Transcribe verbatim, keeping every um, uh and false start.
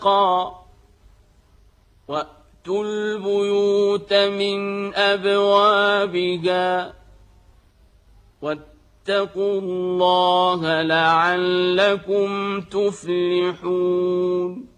حقا وأتوا البيوت من أبوابها واتقوا الله لعلكم تفلحون